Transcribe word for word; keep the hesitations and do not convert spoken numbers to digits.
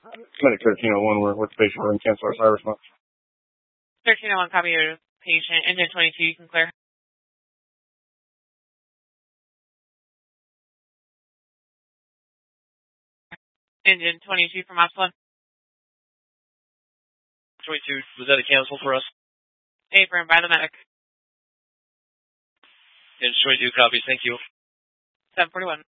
Medic thirteen oh one, we're with the patient. We're going to cancel our fire response. thirteen oh one, copy your patient. Engine twenty-two, you can clear. Engine twenty-two from Ops one. twenty-two, was that a cancel for us? Affirmed by the medic. Engine twenty-two, copy, thank you. seven forty-one.